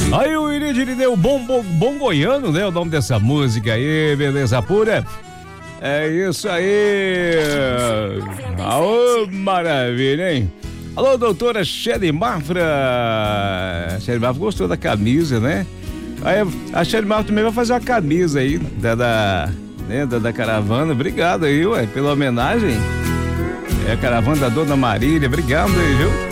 Aí o Irineu bom goiano, né? O nome dessa música aí, beleza pura. É isso aí. Aô, maravilha, hein? Alô, doutora Shelly Mafra. Shelly Mafra gostou da camisa, né? Aí a Shelly Mafra também vai fazer uma camisa aí da caravana. Obrigado aí, ué, pela homenagem. É a caravana da Dona Marília. Obrigado aí, viu?